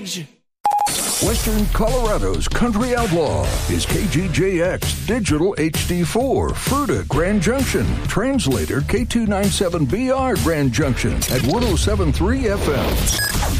stage. Western Colorado's Country Outlaw is KGJX Digital HD4, Fruita, Grand Junction. Translator K297BR, Grand Junction at 107.3 FM.